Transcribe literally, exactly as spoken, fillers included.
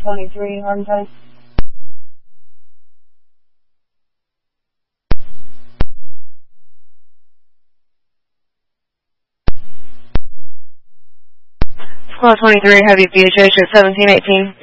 twenty-three, hard time. Squad twenty-three, heavy B H H at seventeen eighteen.